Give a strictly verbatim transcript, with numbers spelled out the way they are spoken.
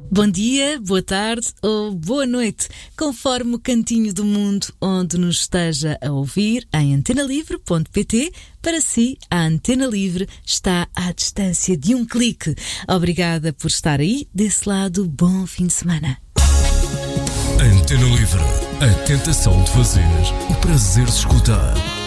Bom dia, boa tarde ou boa noite, conforme o cantinho do mundo onde nos esteja a ouvir em antena livre ponto pt. Para si, a Antena Livre está à distância de um clique. Obrigada por estar aí desse lado. Bom fim de semana. Antena Livre, a tentação de fazer o prazer de escutar.